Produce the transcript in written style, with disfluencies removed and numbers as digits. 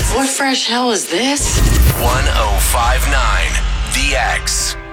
What fresh hell is this? 1059 The X.